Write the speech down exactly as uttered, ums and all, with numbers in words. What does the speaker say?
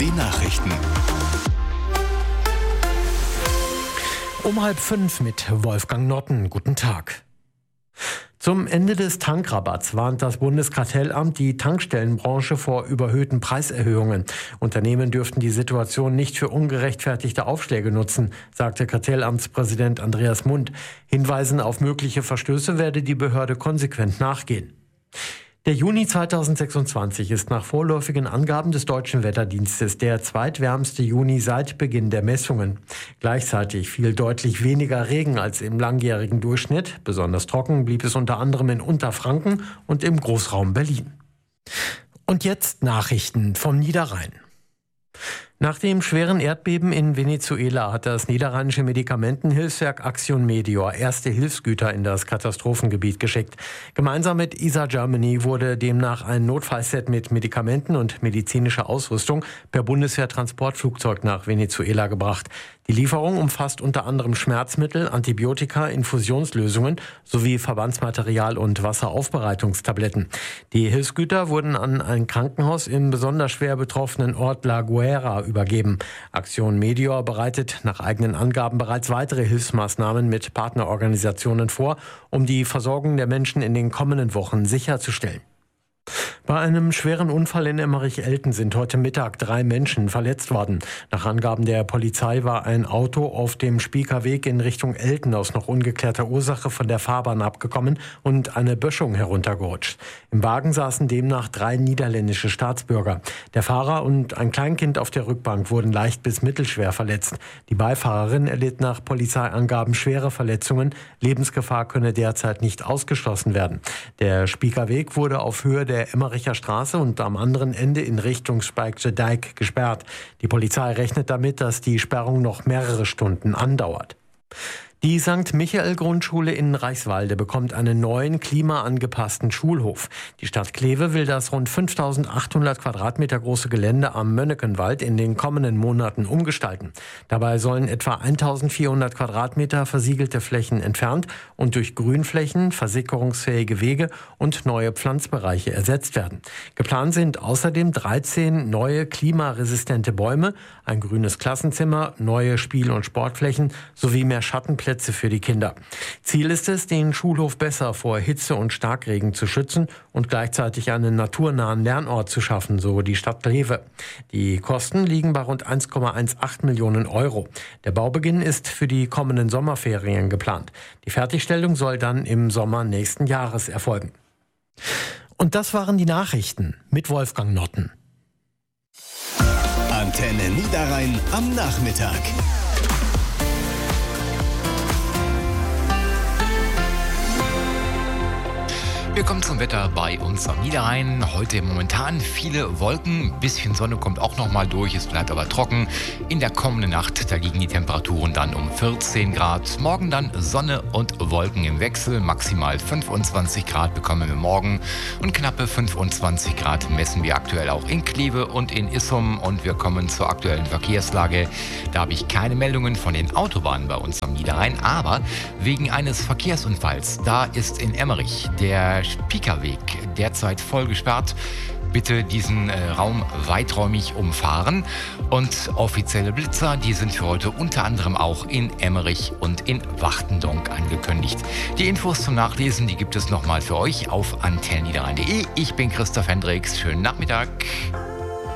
Die Nachrichten. Um halb fünf mit Wolfgang Notten. Guten Tag. Zum Ende des Tankrabatts warnt das Bundeskartellamt die Tankstellenbranche vor überhöhten Preiserhöhungen. Unternehmen dürften die Situation nicht für ungerechtfertigte Aufschläge nutzen, sagte Kartellamtspräsident Andreas Mund. Hinweisen auf mögliche Verstöße werde die Behörde konsequent nachgehen. Der Juni zweitausendsechsundzwanzig ist nach vorläufigen Angaben des Deutschen Wetterdienstes der zweitwärmste Juni seit Beginn der Messungen. Gleichzeitig fiel deutlich weniger Regen als im langjährigen Durchschnitt. Besonders trocken blieb es unter anderem in Unterfranken und im Großraum Berlin. Und jetzt Nachrichten vom Niederrhein. Nach dem schweren Erdbeben in Venezuela hat das niederrheinische Medikamentenhilfswerk Action Medior erste Hilfsgüter in das Katastrophengebiet geschickt. Gemeinsam mit I S A Germany wurde demnach ein Notfallset mit Medikamenten und medizinischer Ausrüstung per Bundeswehr-Transportflugzeug nach Venezuela gebracht. Die Lieferung umfasst unter anderem Schmerzmittel, Antibiotika, Infusionslösungen sowie Verbandsmaterial und Wasseraufbereitungstabletten. Die Hilfsgüter wurden an ein Krankenhaus im besonders schwer betroffenen Ort La Guaira übergeben. Action Medior bereitet nach eigenen Angaben bereits weitere Hilfsmaßnahmen mit Partnerorganisationen vor, um die Versorgung der Menschen in den kommenden Wochen sicherzustellen. Bei einem schweren Unfall in Emmerich-Elten sind heute Mittag drei Menschen verletzt worden. Nach Angaben der Polizei war ein Auto auf dem Spieker Weg in Richtung Elten aus noch ungeklärter Ursache von der Fahrbahn abgekommen und eine Böschung heruntergerutscht. Im Wagen saßen demnach drei niederländische Staatsbürger. Der Fahrer und ein Kleinkind auf der Rückbank wurden leicht bis mittelschwer verletzt. Die Beifahrerin erlitt nach Polizeiangaben schwere Verletzungen. Lebensgefahr könne derzeit nicht ausgeschlossen werden. Der Spieker Weg wurde auf Höhe der Emmericher Straße und am anderen Ende in Richtung Spijkse Dijk gesperrt. Die Polizei rechnet damit, dass die Sperrung noch mehrere Stunden andauert. Die Sankt Michael Grundschule in Reichswalde bekommt einen neuen, klimaangepassten Schulhof. Die Stadt Kleve will das rund fünftausendachthundert Quadratmeter große Gelände am Mönneckenwald in den kommenden Monaten umgestalten. Dabei sollen etwa eintausendvierhundert Quadratmeter versiegelte Flächen entfernt und durch Grünflächen, versickerungsfähige Wege und neue Pflanzbereiche ersetzt werden. Geplant sind außerdem dreizehn neue klimaresistente Bäume, ein grünes Klassenzimmer, neue Spiel- und Sportflächen sowie mehr Schattenplätze für die Kinder. Ziel ist es, den Schulhof besser vor Hitze und Starkregen zu schützen und gleichzeitig einen naturnahen Lernort zu schaffen, so die Stadt Kleve. Die Kosten liegen bei rund eins Komma achtzehn Millionen Euro. Der Baubeginn ist für die kommenden Sommerferien geplant. Die Fertigstellung soll dann im Sommer nächsten Jahres erfolgen. Und das waren die Nachrichten mit Wolfgang Notten. Antenne Niederrhein am Nachmittag. Wir kommen zum Wetter bei uns am Niederrhein. Heute momentan viele Wolken, ein bisschen Sonne kommt auch noch mal durch, es bleibt aber trocken. In der kommenden Nacht, da liegen die Temperaturen dann um vierzehn Grad. Morgen dann Sonne und Wolken im Wechsel, maximal fünfundzwanzig Grad bekommen wir morgen. Und knappe fünfundzwanzig Grad messen wir aktuell auch in Kleve und in Issum. Und wir kommen zur aktuellen Verkehrslage. Da habe ich keine Meldungen von den Autobahnen bei uns am Niederrhein, aber wegen eines Verkehrsunfalls, da ist in Emmerich der Spiekerweg derzeit voll gesperrt. Bitte diesen äh, Raum weiträumig umfahren. Und offizielle Blitzer, die sind für heute unter anderem auch in Emmerich und in Wachtendonk angekündigt. Die Infos zum Nachlesen, die gibt es nochmal für euch auf antenne niederrhein punkt de. Ich bin Christoph Hendricks. Schönen Nachmittag.